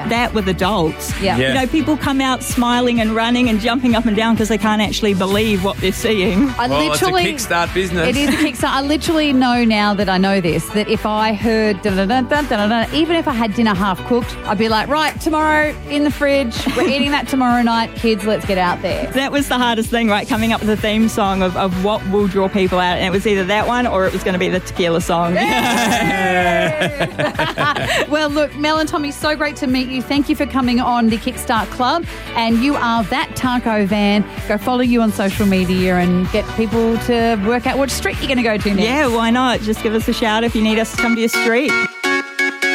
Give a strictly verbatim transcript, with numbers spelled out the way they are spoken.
that with adults. Yeah. Yeah. You know, people come out smiling and running and jumping up and down because they can't actually believe what they're seeing. I Well, literally, it's a kickstart business. It is a kickstart. I literally know now that I know this, that if I heard da-da-da-da-da-da, even if I had dinner half cooked, I'd be like, right, tomorrow in the fridge, we're eating that tomorrow night. Kids, let's get out there. That was the hardest thing, right? Coming up with a theme song of, of what will draw people out. And it was either that one or it was going to be the tequila song. Well, look, Mel and Tommy, so great to meet you. Thank you for coming on the Kickstart Club. And you are that Taco Van. Go follow you on social media and get people to work out which street you're going to go to next. Yeah, why not? Just give us a shout if you need us to come to your street.